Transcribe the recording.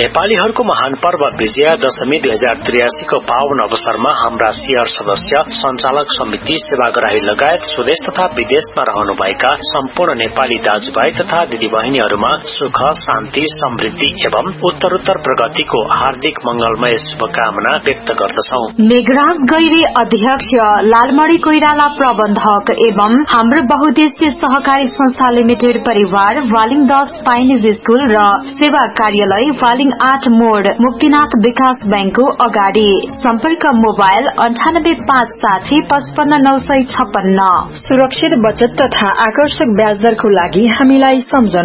नेपालीहरूको महान पर्व विजया दशमी 2083 को पावन अवसरमा हाम्रा सियर सदस्य, संचालक समिति, सेवाग्राही लगायत स्वदेश तथा विदेशमा रहनुभएका सम्पूर्ण नेपाली दाजुभाइ तथा दिदीबहिनीहरूमा सुख, शान्ति, समृद्धि एवं उत्तरोत्तर प्रगतिको हार्दिक मंगलमय शुभकामना व्यक्त गर्दछौ। मेघराज गैरी अध्यक्ष, लालमणि कोइराला प्रबन्धक एवं हाम्रो बहुद्देश्य सहकारी संस्था लिमिटेड परिवार, वालिङ 10 पाइनेज स्कूल र सेवा कार्यालय वालिङ 8 मोड, मुक्तिनाथ विकास बैंकको अगाडि। सम्पर्क मोबाइल 9856 55956। सुरक्षित बचत तथा आकर्षक ब्याज दरको लागि हामीलाई सम्झनु